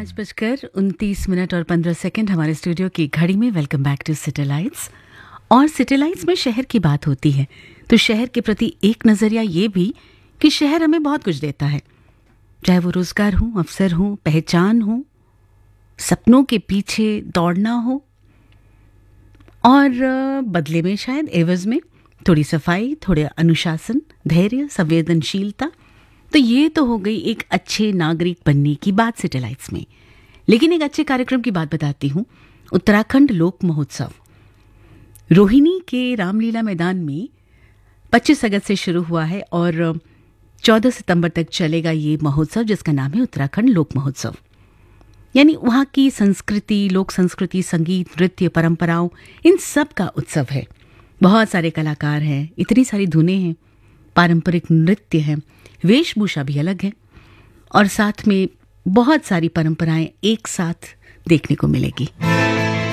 5:29 और 15 हमारे स्टूडियो की घड़ी में। Welcome back to सिटीलाइट्स। और सिटीलाइट्स में शहर की बात होती है तो शहर के प्रति एक नज़रिया ये भी कि शहर हमें बहुत कुछ देता है, चाहे वो रोजगार हो, अवसर हो, पहचान हो, सपनों के पीछे दौड़ना हो, और बदले में शायद एवज में थोड़ी सफाई, थोड़े अनुशासन, धैर्य, संवेदनशीलता। तो ये तो हो गई एक अच्छे नागरिक बनने की बात सिटीलाइट्स में। लेकिन एक अच्छे कार्यक्रम की बात बताती हूँ। उत्तराखंड लोक महोत्सव रोहिणी के रामलीला मैदान में 25 अगस्त से शुरू हुआ है और 14 सितंबर तक चलेगा ये महोत्सव, जिसका नाम है उत्तराखंड लोक महोत्सव। यानी वहाँ की संस्कृति, लोक संस्कृति, संगीत, नृत्य, परंपराओं, इन सब का उत्सव है। बहुत सारे कलाकार हैं, इतनी सारी धुनें हैं, पारंपरिक नृत्य हैं, वेशभूषा भी अलग है और साथ में बहुत सारी परंपराएं एक साथ देखने को मिलेगी।